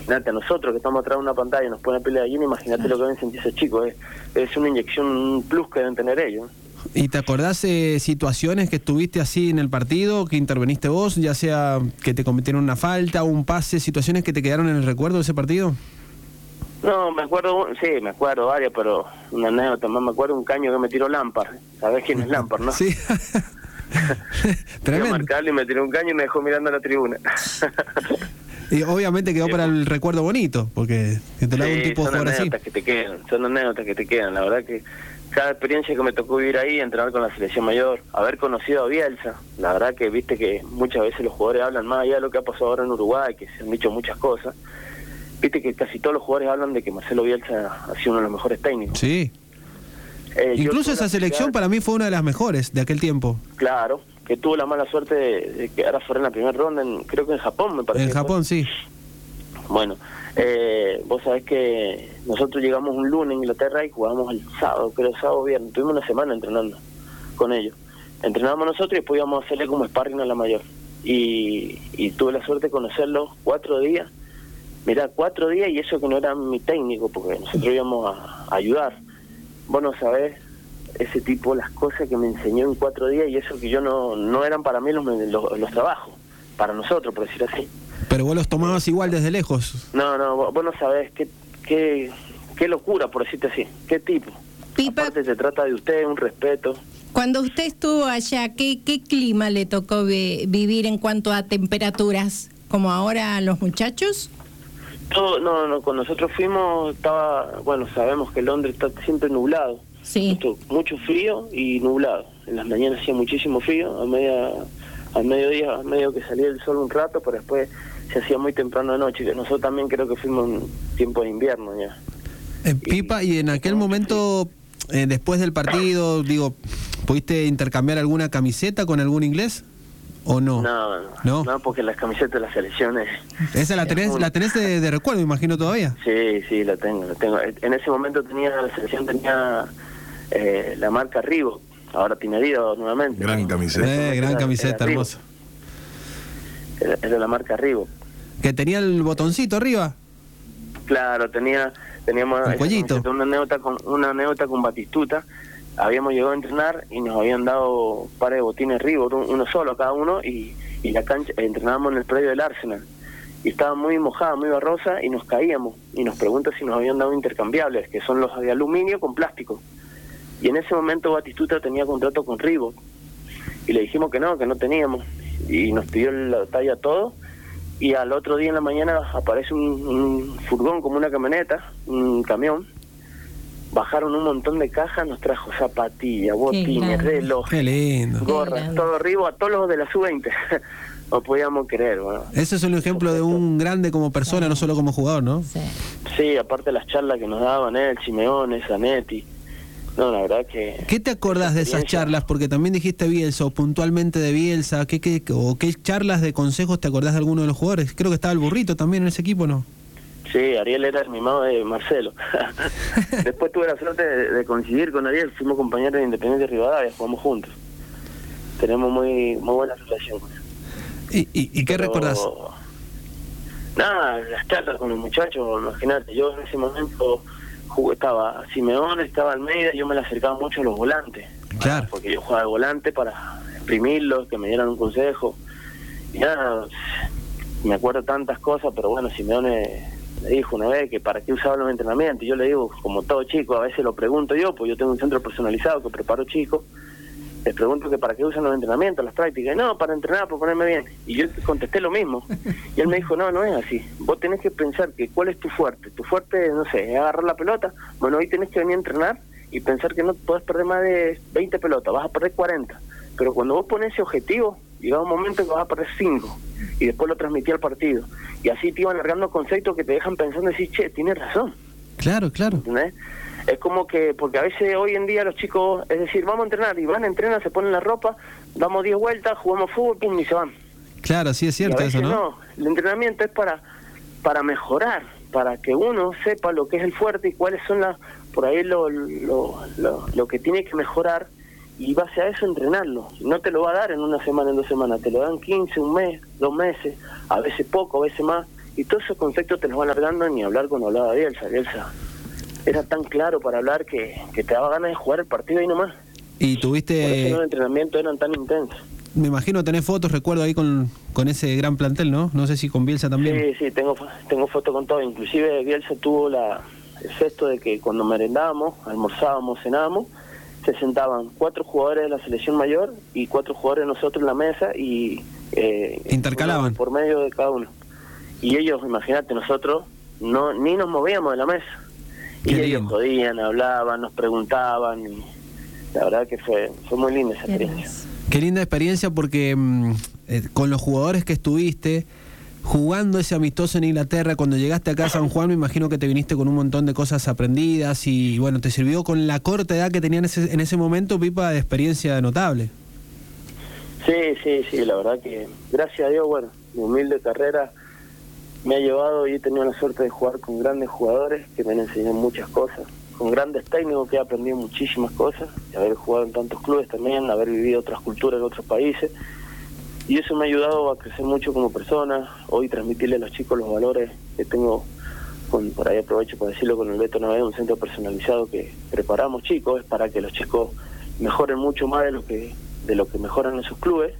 Imagínate, a nosotros que estamos atrás de una pantalla nos ponen piel de gallina, imagínate lo que deben sentir esos chicos. Es una inyección, un plus que deben tener ellos. ¿Y te acordás situaciones que estuviste así en el partido, que interveniste vos, ya sea que te cometieron una falta, un pase, situaciones que te quedaron en el recuerdo de ese partido? No, me acuerdo varias, pero una anécdota más, me acuerdo un caño que me tiró Lampard. ¿Sabés quién es Lampard, no? Sí. Tremendo. Fui a marcarle y me tiró un caño y me dejó mirando a la tribuna. Y obviamente quedó para el recuerdo bonito, porque que te lo haga un tipo de jugador así. Son anécdotas que te quedan, la verdad que cada experiencia que me tocó vivir ahí, entrenar con la selección mayor, haber conocido a Bielsa, la verdad que viste que muchas veces los jugadores hablan más allá de lo que ha pasado ahora en Uruguay, que se han dicho muchas cosas, viste que casi todos los jugadores hablan de que Marcelo Bielsa ha sido uno de los mejores técnicos. Sí. Incluso esa selección para mí fue una de las mejores de aquel tiempo. Claro, que tuvo la mala suerte de quedar afuera en la primera ronda, creo que en Japón me parece. En Japón, sí. Bueno, vos sabés que nosotros llegamos un lunes a Inglaterra y jugamos el sábado, sábado viernes, tuvimos una semana entrenando con ellos. Entrenábamos nosotros y después íbamos a hacerle como sparring a la mayor. Y tuve la suerte de conocerlos 4 días. Mirá, 4 días y eso que no era mi técnico, porque nosotros íbamos a ayudar. Vos no sabés ese tipo, las cosas que me enseñó en 4 días y eso que yo no eran para mí los trabajos, para nosotros, por decir así. Pero vos los tomabas igual desde lejos. No, vos no sabés qué locura, por decirte así, qué tipo. Pipa, aparte se trata de usted, un respeto. Cuando usted estuvo allá, ¿qué clima le tocó vivir en cuanto a temperaturas? ¿Como ahora a los muchachos? No, cuando nosotros fuimos sabemos que Londres está siempre nublado. Sí. Mucho frío y nublado. En las mañanas hacía muchísimo frío, al mediodía, medio que salía el sol un rato, pero después se hacía muy temprano de noche. Nosotros también creo que fuimos en tiempo de invierno ya. Pipa, y en aquel momento, después del partido, ¿pudiste intercambiar alguna camiseta con algún inglés? ¿O no? No, porque las camisetas de las selecciones... ¿Esa la tenés de recuerdo, imagino, todavía? Sí, la tengo. En ese momento la selección tenía la marca Reebok, ahora tiene Adidas nuevamente. Gran camiseta. Gran camiseta, hermosa. Era la marca Reebok. ¿Que tenía el botoncito arriba? Claro, teníamos un cuellito. Una anécdota con Batistuta. Habíamos llegado a entrenar y nos habían dado pares de botines Reebok, uno solo cada uno, y la cancha, entrenábamos en el predio del Arsenal. Y estaba muy mojada, muy barrosa, y nos caíamos. Y nos pregunta si nos habían dado intercambiables, que son los de aluminio con plástico. Y en ese momento Batistuta tenía contrato con Reebok. Y le dijimos que no teníamos. Y nos pidió la talla todo. Y al otro día en la mañana aparece un furgón como una camioneta, un camión. Bajaron un montón de cajas, nos trajo zapatillas, botines, reloj, gorras, todo arriba, a todos los de la sub-20. No podíamos creer, bueno. Ese es un ejemplo de un grande como persona, no solo como jugador, ¿no? Sí, aparte de las charlas que nos daban él, Simeone, Zanetti. No, la verdad que... ¿Qué te acordás de esas charlas? Porque también dijiste Bielsa, o puntualmente de Bielsa. ¿Qué charlas de consejos te acordás de alguno de los jugadores? Creo que estaba el Burrito también en ese equipo, ¿no? Sí, Ariel era el mimado de Marcelo. Después tuve la suerte de coincidir con Ariel, fuimos compañeros de Independiente Rivadavia, jugamos juntos. Tenemos muy buena relación. ¿Y qué recordás? Nada, las charlas con los muchachos, imagínate, yo en ese momento estaba Simeone, estaba Almeida, yo me le acercaba mucho a los volantes. Claro. Porque yo jugaba de volante para exprimirlos, que me dieran un consejo. Y nada, me acuerdo tantas cosas, pero bueno, Simeone me dijo una vez que para qué usaba los entrenamientos. Y yo le digo, como todo chico, a veces lo pregunto yo, pues yo tengo un centro personalizado que preparo chicos. Les pregunto que para qué usan los entrenamientos, las prácticas. No, para entrenar, para ponerme bien. Y yo contesté lo mismo. Y él me dijo, no es así. Vos tenés que pensar que cuál es tu fuerte. Tu fuerte, no sé, es agarrar la pelota. Bueno, hoy tenés que venir a entrenar y pensar que no podés perder más de 20 pelotas, vas a perder 40. Pero cuando vos pones ese objetivo, llega un momento que vas a perder 5. Y después lo transmití al partido. Y así te iban largando conceptos que te dejan pensando y decís, che, tienes razón. Claro. ¿Entendés? Es como que, porque a veces hoy en día los chicos, es decir, vamos a entrenar, y van a entrenar, se ponen la ropa, damos 10 vueltas, jugamos fútbol, pum, y se van. Claro, sí es cierto eso, ¿no? No, el entrenamiento es para mejorar, para que uno sepa lo que es el fuerte y cuáles son por ahí lo que tiene que mejorar, y base a eso entrenarlo. No te lo va a dar en una semana, en 2 semanas, te lo dan 15, un mes, 2 meses, a veces poco, a veces más, Y todos esos conceptos te los van alargando, ni hablar cuando hablaba Bielsa. Bielsa era tan claro para hablar que te daba ganas de jugar el partido ahí nomás. Y Por eso tuviste, los entrenamientos eran tan intensos. me imagino tenés fotos, recuerdo ahí con ese gran plantel, ¿no? No sé si con Bielsa también. Sí, tengo fotos con todo. Inclusive Bielsa tuvo el gesto de que cuando merendábamos, almorzábamos, cenábamos, se sentaban 4 jugadores de la selección mayor y 4 jugadores nosotros en la mesa y intercalaban por medio de cada uno. Y ellos, imagínate, nosotros ni nos movíamos de la mesa. Qué Y ellos lindo. jodían, hablaban, nos preguntaban. Y la verdad que fue muy linda esa experiencia. Qué linda experiencia porque con los jugadores que estuviste jugando ese amistoso en Inglaterra, cuando llegaste acá a San Juan, me imagino que te viniste con un montón de cosas aprendidas y bueno, te sirvió con la corta edad que tenían en ese momento, Pipa, de experiencia notable. Sí, la verdad que gracias a Dios, bueno, mi humilde carrera me ha llevado y he tenido la suerte de jugar con grandes jugadores que me han enseñado muchas cosas, con grandes técnicos que he aprendido muchísimas cosas, y haber jugado en tantos clubes también, haber vivido otras culturas en otros países, y eso me ha ayudado a crecer mucho como persona. Hoy transmitirle a los chicos los valores que tengo, por ahí aprovecho para decirlo, con el Beto Navedo, un centro personalizado que preparamos chicos, es para que los chicos mejoren mucho más de lo que mejoran en sus clubes,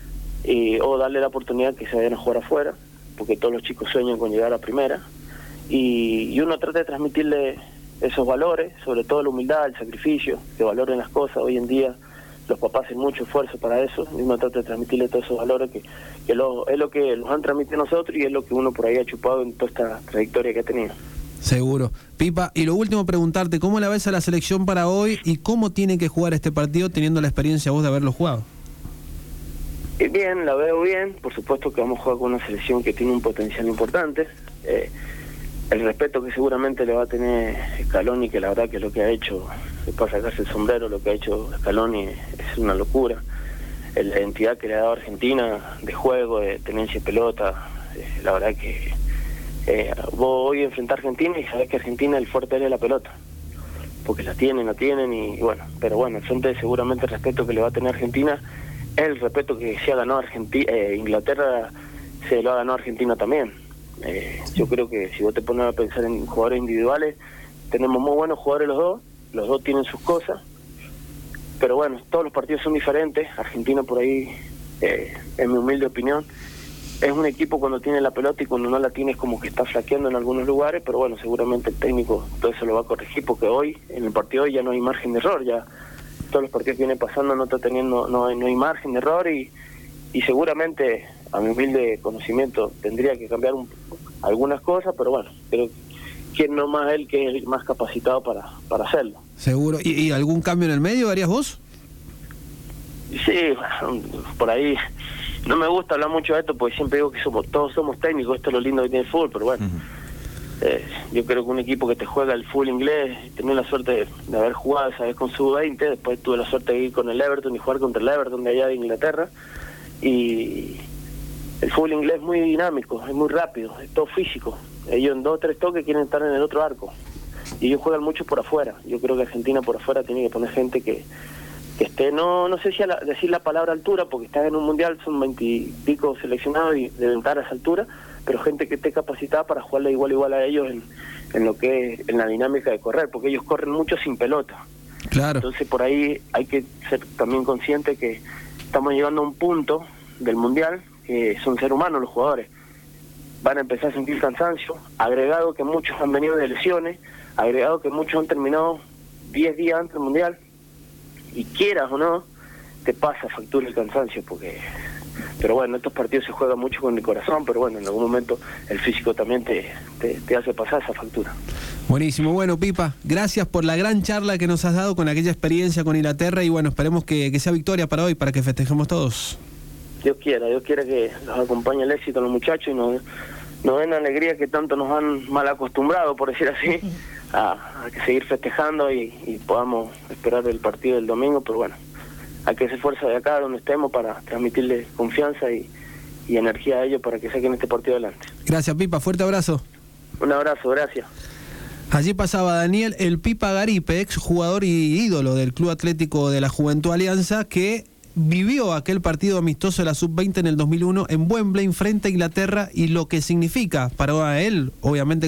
o darle la oportunidad que se vayan a jugar afuera, porque todos los chicos sueñan con llegar a primera, y uno trata de transmitirle esos valores, sobre todo la humildad, el sacrificio, que valoren las cosas. Hoy en día los papás hacen mucho esfuerzo para eso, y uno trata de transmitirle todos esos valores que es lo que nos han transmitido a nosotros y es lo que uno por ahí ha chupado en toda esta trayectoria que ha tenido. Seguro. Pipa, y lo último, preguntarte, ¿cómo la ves a la selección para hoy y cómo tiene que jugar este partido teniendo la experiencia vos de haberlo jugado? Bien, la veo bien. Por supuesto que vamos a jugar con una selección que tiene un potencial importante. El respeto que seguramente le va a tener Scaloni, que la verdad que es lo que ha hecho, es para sacarse el sombrero, lo que ha hecho Scaloni es una locura. La identidad que le ha dado a Argentina de juego, de tenencia de pelota, la verdad que vos hoy enfrentás a Argentina y sabés que Argentina el fuerte es la pelota, porque la tienen y bueno, pero bueno, al frente seguramente el respeto que le va a tener Argentina es el respeto que se ha ganado Inglaterra, se lo ha ganado Argentina también. Yo creo que si vos te pones a pensar en jugadores individuales, tenemos muy buenos jugadores los dos tienen sus cosas, pero bueno, todos los partidos son diferentes. Argentina por ahí, en mi humilde opinión, es un equipo cuando tiene la pelota y cuando no la tiene es como que está flaqueando en algunos lugares, pero bueno, seguramente el técnico todo eso lo va a corregir, porque hoy, en el partido de hoy ya no hay margen de error, ya todos los partidos que vienen pasando no hay margen de error y seguramente, a mi humilde conocimiento, tendría que cambiar algunas cosas, pero bueno, pero quién no más él, que es el más capacitado para hacerlo. Seguro. ¿Y algún cambio en el medio harías vos? Sí, por ahí no me gusta hablar mucho de esto porque siempre digo que todos somos técnicos, esto es lo lindo que tiene el fútbol, pero bueno, yo creo que un equipo que te juega el fútbol inglés, tenés la suerte de haber jugado esa vez con sub-20, después tuve la suerte de ir con el Everton y jugar contra el Everton de allá de Inglaterra, y el fútbol inglés es muy dinámico, es muy rápido, es todo físico. Ellos en 2 o 3 toques quieren estar en el otro arco y ellos juegan mucho por afuera. Yo creo que Argentina por afuera tiene que poner gente que esté, no sé si decir la palabra altura, porque están en un mundial, son 20 y pico seleccionados y deben estar a esa altura, pero gente que esté capacitada para jugarle igual a ellos en lo que es en la dinámica de correr, porque ellos corren mucho sin pelota. Claro. Entonces por ahí hay que ser también consciente que estamos llegando a un punto del mundial que son seres humanos los jugadores, van a empezar a sentir cansancio, agregado que muchos han venido de lesiones, agregado que muchos han terminado 10 días antes del mundial, y quieras o no, te pasa factura el cansancio, pero bueno, estos partidos se juegan mucho con el corazón, pero bueno, en algún momento el físico también te hace pasar esa factura. Buenísimo. Bueno, Pipa, gracias por la gran charla que nos has dado con aquella experiencia con Inglaterra y bueno, esperemos que sea victoria para hoy, para que festejemos todos. Dios quiera que los acompañe el éxito a los muchachos y nos den la alegría que tanto nos han mal acostumbrado, por decir así, a seguir festejando y podamos esperar el partido del domingo, pero bueno, hay que hacer fuerza de acá donde estemos para transmitirles confianza y energía a ellos para que saquen este partido adelante. Gracias, Pipa, fuerte abrazo. Un abrazo, gracias. Allí pasaba Daniel el Pipa Garipe, ex jugador y ídolo del Club Atlético de la Juventud Alianza, que vivió aquel partido amistoso de la Sub-20 en el 2001 en Wembley frente a Inglaterra y lo que significa para él, obviamente